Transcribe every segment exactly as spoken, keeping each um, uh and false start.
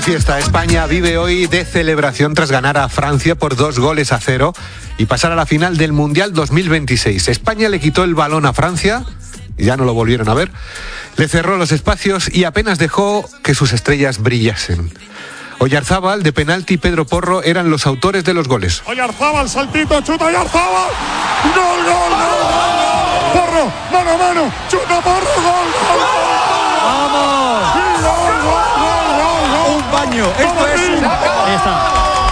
Fiesta. España vive hoy de celebración tras ganar a Francia por dos goles a cero y pasar a la final del Mundial dos mil veintiséis. España le quitó el balón a Francia y ya no lo volvieron a ver. Le cerró los espacios y apenas dejó que sus estrellas brillasen. Oyarzábal, de penalti, Pedro Porro eran los autores de los goles. Oyarzábal, saltito, chuta Oyarzábal. ¡Gol, gol, gol, gol! Porro, mano a mano, chuta Porro, gol, gol, gol. ¡Vamos! ¡Gol, gol, gol, gol, gol! Un baño, esto es un... Ahí está.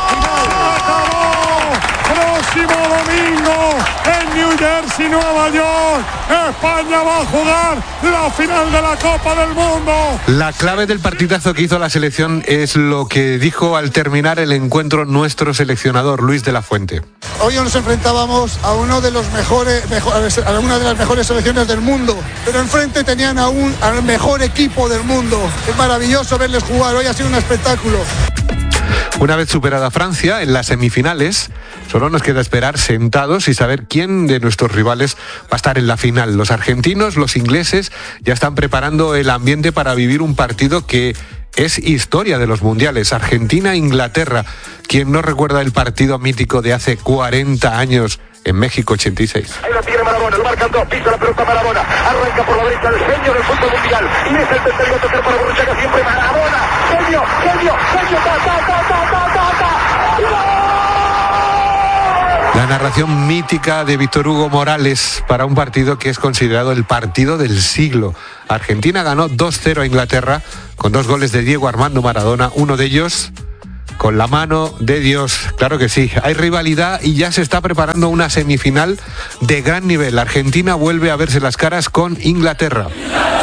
Próximo domingo en New Jersey, Nueva York, España va a jugar la final de la Copa del Mundo. La clave del partidazo que hizo la selección es lo que dijo al terminar el encuentro nuestro seleccionador, Luis de la Fuente. Hoy nos enfrentábamos a uno de los mejores, mejor, a una de las mejores selecciones del mundo, pero enfrente tenían a un, al mejor equipo del mundo. Es maravilloso verles jugar, hoy ha sido un espectáculo. Una vez superada Francia en las semifinales, solo nos queda esperar sentados y saber quién de nuestros rivales va a estar en la final. Los argentinos, los ingleses ya están preparando el ambiente para vivir un partido que es historia de los mundiales. Argentina-Inglaterra. ¿Quién no recuerda el partido mítico de hace cuarenta años en México ochenta y seis? Ahí lo tiene Maradona, lo marcan dos, pisa la pelota Maradona, arranca por la derecha el genio del fútbol mundial y es el tercero a tocar para Borruchaga, siempre Maradona, genio, genio, genio, ta, ta, ta, ta, ta, ta, ta. La narración mítica de Víctor Hugo Morales para un partido que es considerado el partido del siglo. Argentina ganó dos cero a Inglaterra con dos goles de Diego Armando Maradona, uno de ellos con la mano de Dios. Claro que sí, hay rivalidad y ya se está preparando una semifinal de gran nivel. Argentina vuelve a verse las caras con Inglaterra.